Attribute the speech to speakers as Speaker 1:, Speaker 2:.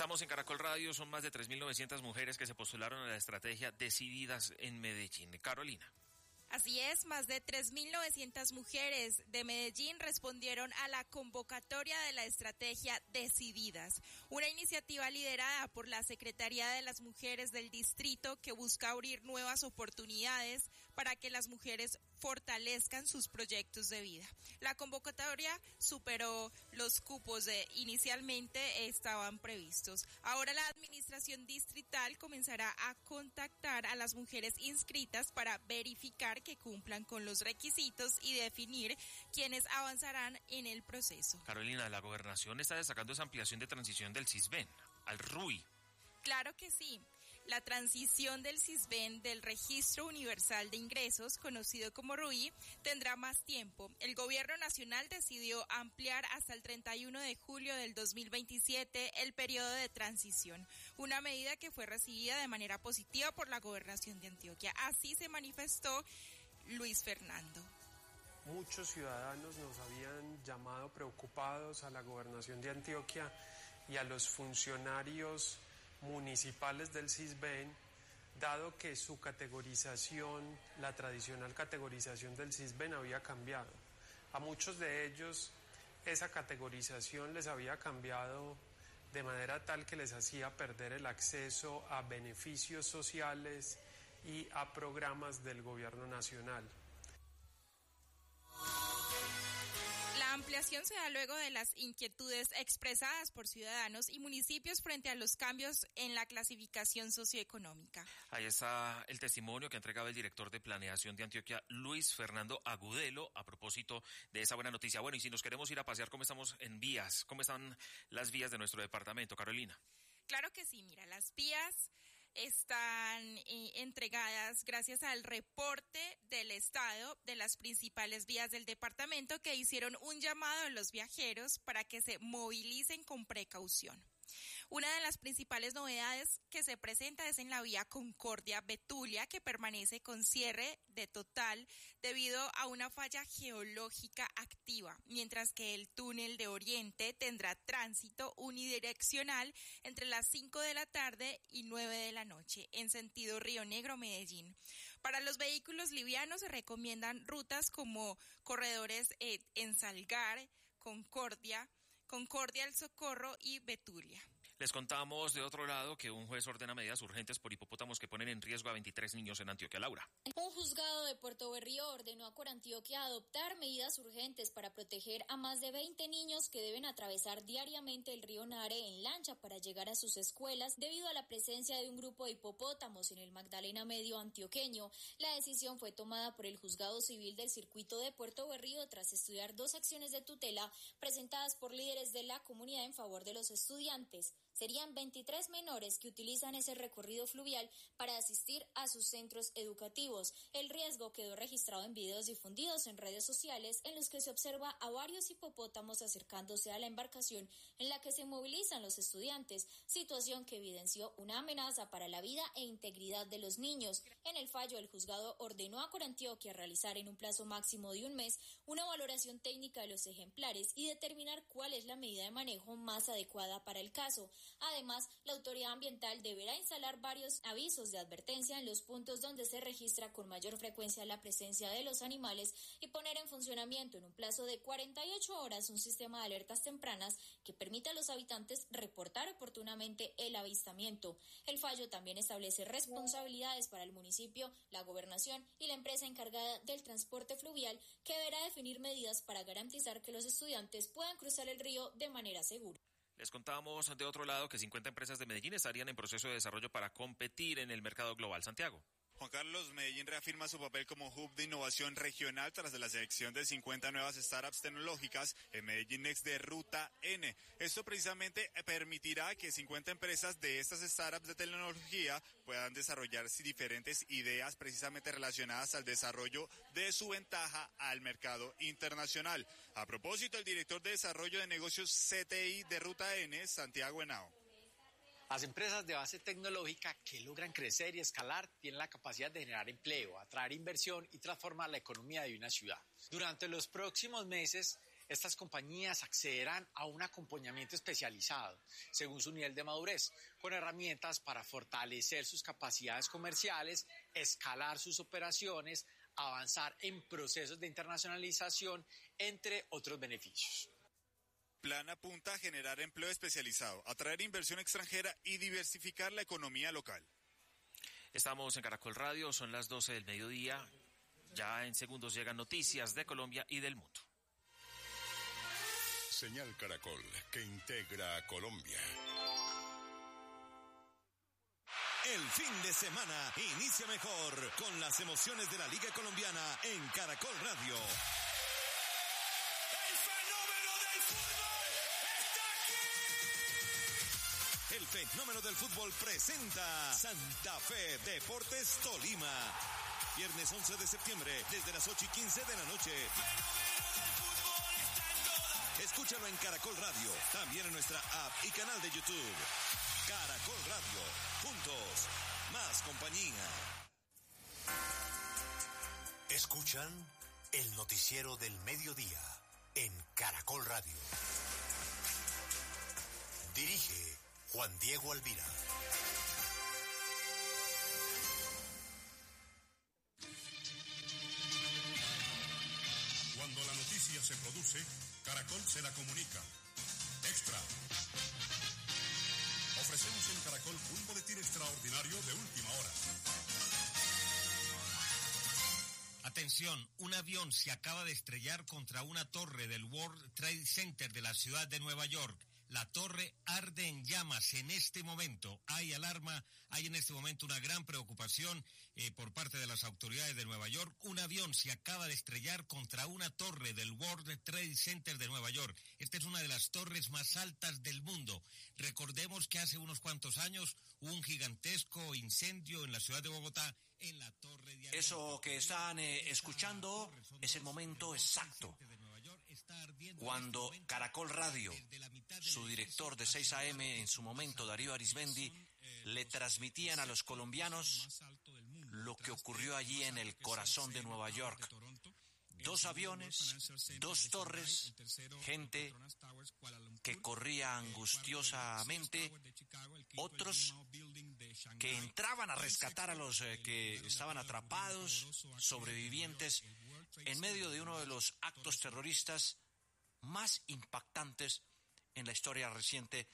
Speaker 1: Estamos en Caracol Radio, son más de 3.900 mujeres que se postularon a la estrategia Decididas en Medellín. Carolina.
Speaker 2: Así es, más de 3.900 mujeres de Medellín respondieron a la convocatoria de la estrategia Decididas, una iniciativa liderada por la Secretaría de las Mujeres del Distrito que busca abrir nuevas oportunidades para que las mujeres fortalezcan sus proyectos de vida. La convocatoria superó los cupos que inicialmente estaban previstos. Ahora la administración distrital comenzará a contactar a las mujeres inscritas para verificar que cumplan con los requisitos y definir quiénes avanzarán en el proceso.
Speaker 1: Carolina, la gobernación está destacando esa ampliación de transición del CISBEN al RUI.
Speaker 2: Claro que sí. La transición del CISBEN del Registro Universal de Ingresos, conocido como RUI, tendrá más tiempo. El Gobierno Nacional decidió ampliar hasta el 31 de julio del 2027 el periodo de transición, una medida que fue recibida de manera positiva por la Gobernación de Antioquia. Así se manifestó Luis Fernando.
Speaker 3: Muchos ciudadanos nos habían llamado preocupados a la Gobernación de Antioquia y a los funcionarios municipales del CISBEN, dado que su categorización, la tradicional categorización del CISBEN había cambiado. A muchos de ellos esa categorización les había cambiado de manera tal que les hacía perder el acceso a beneficios sociales y a programas del gobierno nacional.
Speaker 2: La ampliación se da luego de las inquietudes expresadas por ciudadanos y municipios frente a los cambios en la clasificación socioeconómica.
Speaker 1: Ahí está el testimonio que entregaba el director de Planeación de Antioquia, Luis Fernando Agudelo, a propósito de esa buena noticia. Bueno, y si nos queremos ir a pasear, ¿cómo estamos en vías? ¿Cómo están las vías de nuestro departamento, Carolina?
Speaker 2: Claro que sí, mira, las vías están entregadas gracias al reporte del Estado de las principales vías del departamento que hicieron un llamado a los viajeros para que se movilicen con precaución. Una de las principales novedades que se presenta es en la vía Concordia-Betulia, que permanece con cierre de total debido a una falla geológica activa, mientras que el túnel de Oriente tendrá tránsito unidireccional entre las 5 de la tarde y 9 de la noche, en sentido Río Negro-Medellín. Para los vehículos livianos se recomiendan rutas como corredores en Salgar, Concordia, El Socorro y Betulia.
Speaker 1: Les contamos de otro lado que un juez ordena medidas urgentes por hipopótamos que ponen en riesgo a 23 niños en Antioquia. Laura.
Speaker 4: Un juzgado de Puerto Berrío ordenó a Corantioquia adoptar medidas urgentes para proteger a más de 20 niños que deben atravesar diariamente el río Nare en lancha para llegar a sus escuelas debido a la presencia de un grupo de hipopótamos en el Magdalena Medio antioqueño. La decisión fue tomada por el Juzgado Civil del Circuito de Puerto Berrío tras estudiar 2 acciones de tutela presentadas por líderes de la comunidad en favor de los estudiantes. Serían 23 menores que utilizan ese recorrido fluvial para asistir a sus centros educativos. El riesgo quedó registrado en videos difundidos en redes sociales en los que se observa a varios hipopótamos acercándose a la embarcación en la que se movilizan los estudiantes, situación que evidenció una amenaza para la vida e integridad de los niños. En el fallo, el juzgado ordenó a Corantioquia realizar en un plazo máximo de un mes una valoración técnica de los ejemplares y determinar cuál es la medida de manejo más adecuada para el caso. Además, la autoridad ambiental deberá instalar varios avisos de advertencia en los puntos donde se registra con mayor frecuencia la presencia de los animales y poner en funcionamiento en un plazo de 48 horas un sistema de alertas tempranas que permita a los habitantes reportar oportunamente el avistamiento. El fallo también establece responsabilidades para el municipio, la gobernación y la empresa encargada del transporte fluvial, que deberá definir medidas para garantizar que los estudiantes puedan cruzar el río de manera segura.
Speaker 1: Les contábamos de otro lado que 50 empresas de Medellín estarían en proceso de desarrollo para competir en el mercado global. Santiago.
Speaker 5: Juan Carlos, Medellín reafirma su papel como hub de innovación regional tras la selección de 50 nuevas startups tecnológicas en Medellín Next de Ruta N. Esto precisamente permitirá que 50 empresas de estas startups de tecnología puedan desarrollar diferentes ideas precisamente relacionadas al desarrollo de su ventaja al mercado internacional. A propósito, el director de Desarrollo de Negocios CTI de Ruta N, Santiago Henao.
Speaker 6: Las empresas de base tecnológica que logran crecer y escalar tienen la capacidad de generar empleo, atraer inversión y transformar la economía de una ciudad. Durante los próximos meses, Estas compañías accederán a un acompañamiento especializado, según su nivel de madurez, con herramientas para fortalecer sus capacidades comerciales, escalar sus operaciones, avanzar en procesos de internacionalización, entre otros beneficios.
Speaker 5: Plan apunta a generar empleo especializado, atraer inversión extranjera y diversificar la economía local.
Speaker 1: Estamos en Caracol Radio, son las 12 del mediodía. Ya en segundos llegan noticias de Colombia y del mundo.
Speaker 7: Señal Caracol, que integra a Colombia.
Speaker 8: El fin de semana inicia mejor con las emociones de la Liga Colombiana en Caracol Radio. ¡El fenómeno del fútbol está aquí! El fenómeno del fútbol presenta Santa Fe Deportes Tolima. Viernes 11 de septiembre, desde las 8:15 de la noche. Escúchalo en Caracol Radio, también en nuestra app y canal de YouTube. Caracol Radio, juntos, más compañía.
Speaker 9: Escuchan el noticiero del mediodía en Caracol Radio. Dirige Juan Diego Alvira.
Speaker 7: Cuando la noticia se produce, Caracol se la comunica. Extra. Ofrecemos en Caracol un boletín extraordinario de última hora.
Speaker 10: Atención, un avión se acaba de estrellar contra una torre del World Trade Center de la ciudad de Nueva York. La torre arde en llamas en este momento. Hay alarma, hay en este momento una gran preocupación por parte de las autoridades de Nueva York. Un avión se acaba de estrellar contra una torre del World Trade Center de Nueva York. Esta es una de las torres más altas del mundo. Recordemos que hace unos cuantos años hubo un gigantesco incendio en la ciudad de Bogotá en la torre de...
Speaker 11: Eso que están escuchando es el momento exacto cuando Caracol Radio, su director de 6 AM en su momento, Darío Arizmendi, le transmitían a los colombianos lo que ocurrió allí en el corazón de Nueva York. 2 aviones, 2 torres, gente que corría angustiosamente, otros que entraban a rescatar a los que estaban atrapados, sobrevivientes, en medio de uno de los actos terroristas más impactantes en la historia reciente